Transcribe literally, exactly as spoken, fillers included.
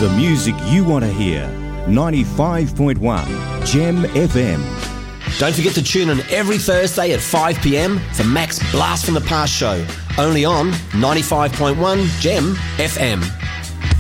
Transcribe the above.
The music you want to hear. ninety-five point one Gem F M. Don't forget to tune in every Thursday at five p m for Mac's Blast from the Past show. Only on ninety-five point one Gem F M.